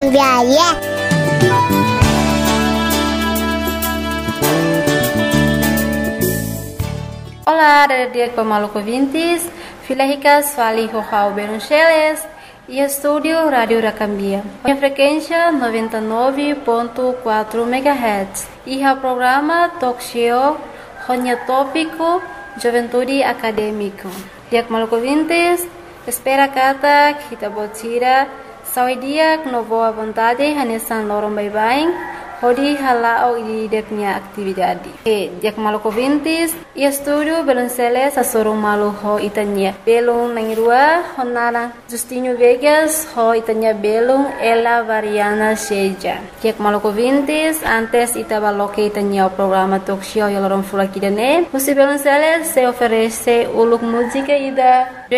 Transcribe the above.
Gaya. Olá, dia pemalu ouvintes, Filahicas Fali Rojao Beruncheles e estúdio Rádio Racambia. A frequência 99.4 MHz e o programa Talk Show Ronya Tópico Juventude Acadêmico. Dia pemalu ouvintes, espera kata kita botira saudia no boa vontade hanesan lorong bye-bye. Hodi halao di depnya atividade. Dia malu ouvintes, e estúdio Belunceles a sorum malu ho itania. Belung nangirua honara Justinho Vegas ho itania belung ela variana seja. Dia malu ouvintes, antes itabaloque itania o programa talk show yalorom fulakidane. Musi Belunceles se oferece uluk música ida